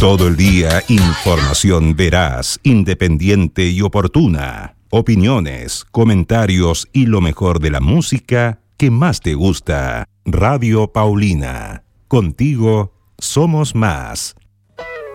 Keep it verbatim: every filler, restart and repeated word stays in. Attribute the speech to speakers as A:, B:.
A: Todo el día, información veraz, independiente y oportuna. Opiniones, comentarios y lo mejor de la música que más te gusta. Radio Paulina. Contigo somos más.